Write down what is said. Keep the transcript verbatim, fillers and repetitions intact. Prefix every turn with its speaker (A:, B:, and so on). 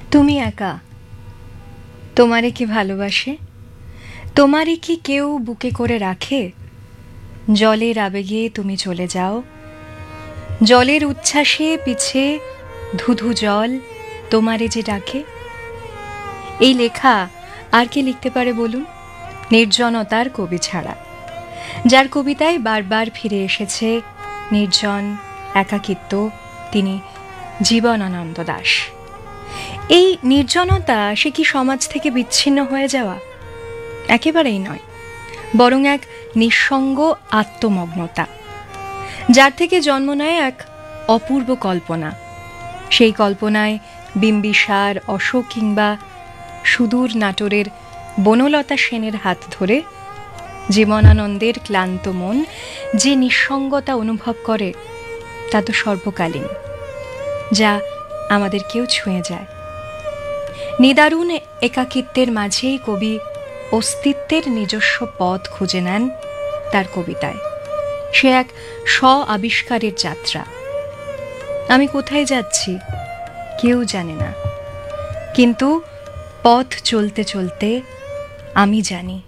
A: তুমি একা, তোমারে কি ভালোবাসে? তোমারে কি কেউ বুকে করে রাখে? জলের আবেগে তুমি চলে যাও, জলের উচ্ছ্বাসে পিছে ধুধু জল তোমারে যে ডাকে। এই লেখা আর কে লিখতে পারে বলুন, নির্জনতার কবি ছাড়া, যার কবিতায় বারবার ফিরে এসেছে নির্জন একাকিত্ব, তিনি জীবনানন্দ দাশ। এই নির্জনতা সে কি সমাজ থেকে বিচ্ছিন্ন হয়ে যাওয়া? একেবারেই নয়, বরং এক নিঃসঙ্গ আত্মমগ্নতা, যার থেকে জন্ম নেয় এক অপূর্ব কল্পনা। সেই কল্পনায় বিম্বিসার, অশোক কিংবা সুদূর নাটোরের বনলতা সেনের হাত ধরে জীবনানন্দের ক্লান্ত মন যে নিঃসঙ্গতা অনুভব করে, তা তো সর্বকালীন, যা আমাদের কেউ ছুঁয়ে যায়। নিদারুণ একাকিত্বের মাঝেই কবি অস্তিত্বের নিজস্ব পথ খুঁজে নেন তার কবিতায়। সে এক স্ব আবিষ্কারের যাত্রা। আমি কোথায় যাচ্ছি কেউ জানে না, কিন্তু পথ চলতে চলতে আমি জানি।